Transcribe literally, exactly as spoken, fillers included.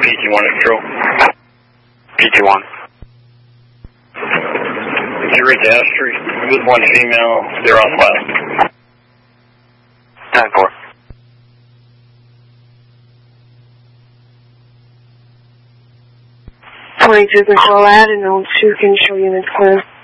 P T one control. P T one. Zero to Astro, with one female, they're on file. ten four. twenty-two control out and on two control units clear.